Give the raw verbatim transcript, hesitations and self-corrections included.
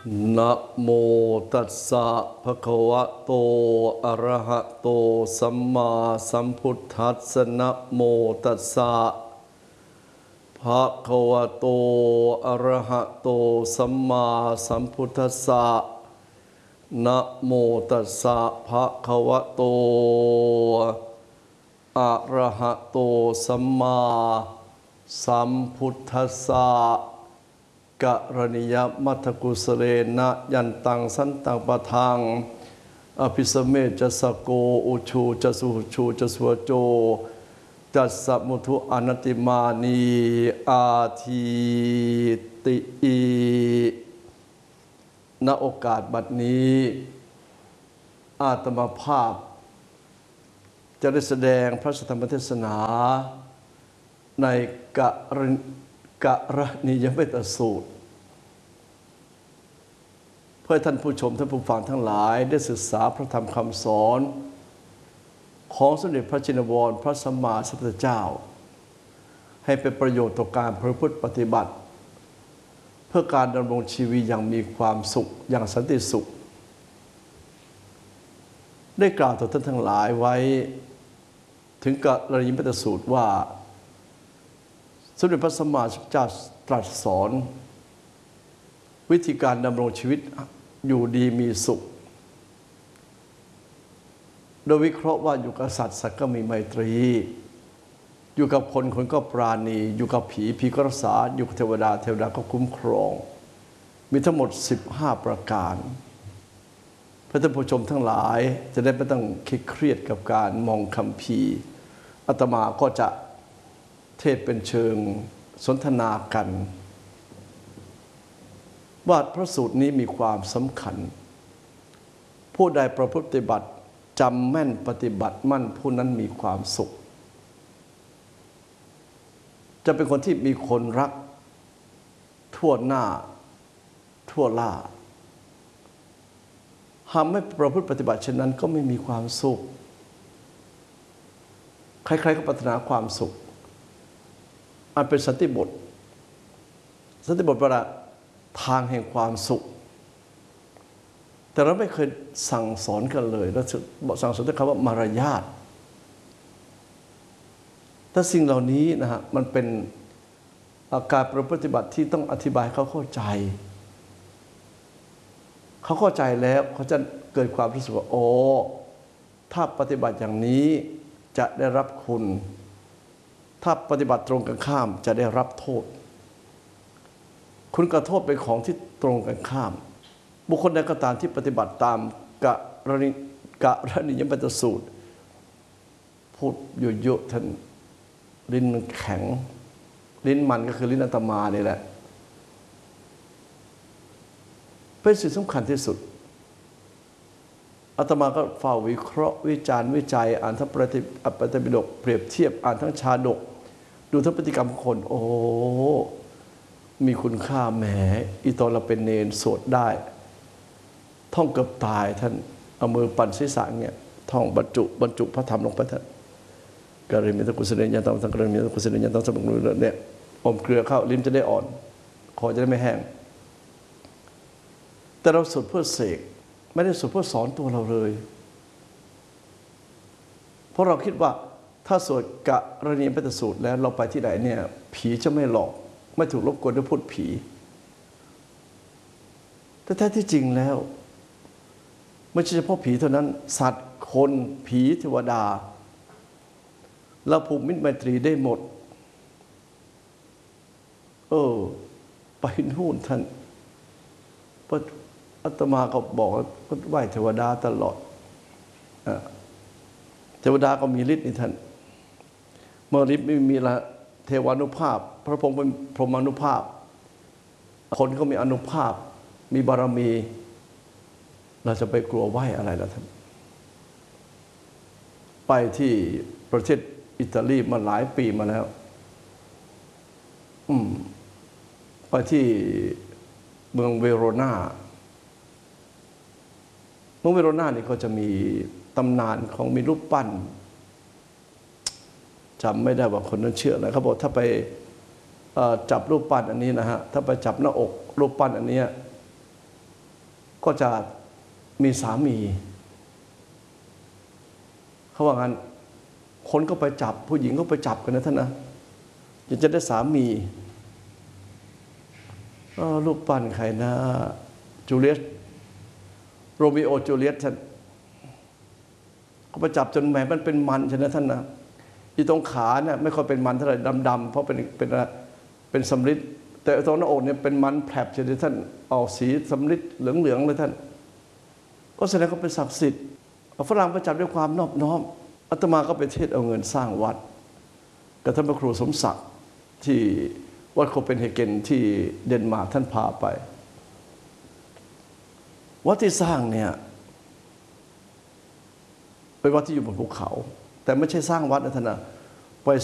นะโมตัสสะภะคะวะโตอะระหะโตสัมมาสัมพุทธัสสะนะโมตัสสะภะคะวะโตอะระหะโตสัมมาสัมพุทธัสสะนะโมตัสสะภะคะวะโตอะระหะโตสัมมาสัมพุทธัสสะกะรณิยมัทธกุสเลนะยันตังสันตังปะทังอภิสเมจะสโกอุชูจะสุชูจะสวโจจัสสะมุทุอนัตติมานีอาทีติอีณโอกาสบัดนี้อาตมาภาพจะได้แสดงพระธรรมเทศนาในกะรกะรณียเมตสูตรเพื่อท่านผู้ชมท่านผู้ฟังทั้งหลายได้ศึกษาพระธรรมคำสอนของสมเด็จพระจินวรพระสัมมาสัมพุทธเจ้าให้เป็นประโยชน์ต่อการประพฤติปฏิบัติเพื่อการดำรงชีวิตอย่างมีความสุขอย่างสันติสุขได้กล่าวต่อท่านทั้งหลายไว้ถึงกะรณียเมตสูตรว่าสมเด็จพระสัมมาสัมพุทธเจ้าตรัสสอนวิธีการดำรงชีวิตอยู่ดีมีสุขโดยวิเคราะห์ว่าอยู่กับสัตว์สัตว์ก็มีไมตรีอยู่กับคนคนก็ปราณีอยู่กับผีผีก็รักษาอยู่กับเทวดาเทวดาก็คุ้มครองมีทั้งหมดสิบห้าประการเพื่อท่านผู้ชมทั้งหลายจะได้ไม่ต้องคิดเครียดกับการมองคัมภีร์อาตมาก็จะเทศเป็นเชิงสนทนากันว่าพระสูตรนี้มีความสำคัญผู้ใดประพฤติปฏิบัติจำแม่นปฏิบัติมั่นผู้นั้นมีความสุขจะเป็นคนที่มีคนรักทั่วหน้าทั่วล่าหากไม่ประพฤติปฏิบัติเช่นนั้นก็ไม่มีความสุขใครๆก็ปรารถนาความสุขอันเป็นสันติบทสันติบทแปลว่าทางแห่งความสุขแต่เราไม่เคยสั่งสอนกันเลยเราสั่งสอนแต่คำว่ามารยาทแต่สิ่งเหล่านี้นะฮะมันเป็นอาการประพฤติปฏิบัติที่ต้องอธิบายเขาเข้าใจเขาเข้าใจแล้วเขาจะเกิดความรู้สึกว่าโอ้ถ้าปฏิบัติอย่างนี้จะได้รับคุณถ้าปฏิบัติตรงกันข้ามจะได้รับโทษคุณกับโทษเป็นของที่ตรงกันข้ามบุคคลใดก็ตามที่ปฏิบัติตามกะรณีกะรณียเมตสูตรพูดเยอะๆท่านลิ้นมันแข็งลิ้นมันก็คือลิ้นอาตมานี่แหละเป็นสิ่งสำคัญที่สุดอาตมาก็เฝ้าวิเคราะห์วิจารณ์วิจัยอ่านทั้งปฏิปฏิปิฎกเปรียบเทียบอ่านทั้งชาดกดูทั้งพฤติกรรมของคนโอ้มีคุณค่าแหมอีตอนเราเป็นเนรสวดได้ท่องเกือบตายท่านเอามือปั่นศีรษะเนี่ยท่องบรรจุบรรจุพระธรรมลงไปท่านกริมิตกุศลยันตังสังกริมิตกุศลยันตังสมุนเนี่ยอมเกลือเข้าลิ้นจะได้อ่อนคอจะได้ไม่แห้งแต่เราสวดเพื่อเสกไม่ได้สวดเพื่อสอนตัวเราเลยเพราะเราคิดว่าถ้าสวดกะรณียเมตสูตรแล้วเราไปที่ไหนเนี่ยผีจะไม่หลอกไม่ถูกรบกวนด้วยพูดผีแต่แท้ที่จริงแล้วไม่ใช่เฉพาะผีเท่านั้นสัตว์คนผีเทวดาเราผูกมิตรไมตรีได้หมดเออไปนู่นท่านอาตมาก็บอกก็ไหว้เทวดาตลอดเทวดาก็มีฤทธิ์นี่ท่านเมื่อฤทธิ์ไม่มีละเทวานุภาพพระพงศ์เป็นพรหมานุภาพคนก็มีอนุภาพมีบารมีเราจะไปกลัวไหว้อะไรล่ะท่านไปที่ประเทศอิตาลีมาหลายปีมาแล้วอืมไปที่เมืองเวโรนาเมืองเวโรนานี่ก็จะมีตำนานของมีรูปปั้นจำไม่ได้ว่าคนนั้นเชื่ออะไรเขาบอกถ้าไปจับรูปปั้นอันนี้นะฮะถ้าไปจับหน้าอกรูปปั้นอันนี้ก็จะมีสามีเขาว่างั้นคนก็ไปจับผู้หญิงก็ไปจับกันนะท่านนะอยากจะได้สามีลูกปั้นใครนะจูเลียสโรมิโอจูเลียสท่านก็ไปจับจนแหมมันเป็นมันใช่ไหมท่านนะอีตรงขาเนี่ยไม่ค่อยเป็นมันเท่าไหร่ดำๆเพราะเป็นเป็นเป็นสำริดแต่ตรงหน้าอกเนี่ยเป็นมันแผลบใช่ไหมท่านออกสีสำริดเหลืองๆเลยท่านก็แสดงว่าเป็นศักดิ์สิทธิ์ฝรั่งไปจับด้วยความนอบน้อมอาตมาก็ไปเทศเอาเงินสร้างวัดกับท่านพระครูสมศักดิ์ที่วัดโคเปนเฮเกนที่เดนมาร์กท่านพาไปวัดที่สร้างเนี่ยเป็นวัดที่อยู่บนภูเขาแต่ไม่ใช่สร้างวัดนะท่านนะ